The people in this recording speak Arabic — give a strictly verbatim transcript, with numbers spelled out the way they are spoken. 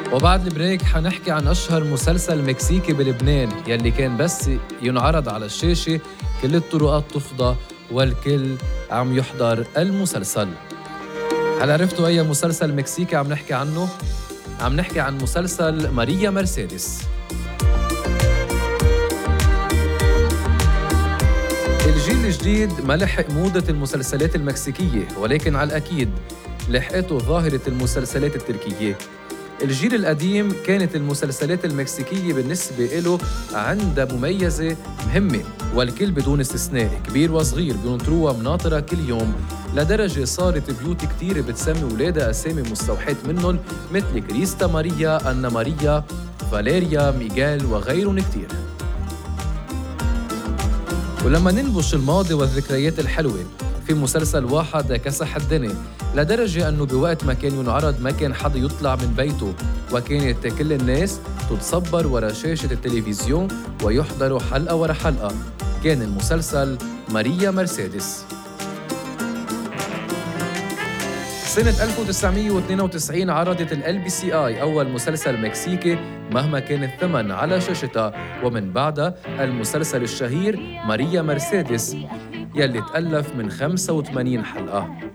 وبعد البريك حنحكي عن أشهر مسلسل مكسيكي بلبنان يلي كان بس ينعرض على الشاشة كل الطرقات تفضى والكل عم يحضر المسلسل. هل عرفتوا أي مسلسل مكسيكي عم نحكي عنه؟ عم نحكي عن مسلسل ماريا مرسيدس. الجيل الجديد ما لحق موضة المسلسلات المكسيكية، ولكن على الأكيد لحقته ظاهرة المسلسلات التركية. الجيل القديم كانت المسلسلات المكسيكية بالنسبة له عندها مميزة مهمة، والكل بدون استثناء كبير وصغير بينطروها مناطرة كل يوم، لدرجة صارت بيوت كتير بتسمي ولادها أسامي مستوحاة منهم مثل كريستا ماريا، أنا ماريا، فاليريا، ميغال وغيرهم كتير. ولما ننبش الماضي والذكريات الحلوة في مسلسل واحد كسح الدنيا، لدرجة أنه بوقت ما كان ينعرض ما كان حدا يطلع من بيته، وكانت كل الناس تتصبر ورا شاشة التلفزيون ويحضروا حلقة ورا حلقة. كان المسلسل ماريا مرسيدس. سنة ألف وتسعمية واثنين وتسعين عرضت ال بي سي آي أول مسلسل مكسيكي مهما كان الثمن على شاشتها، ومن بعدها المسلسل الشهير ماريا مرسيدس يلي تألف من خمسة وثمانين حلقة.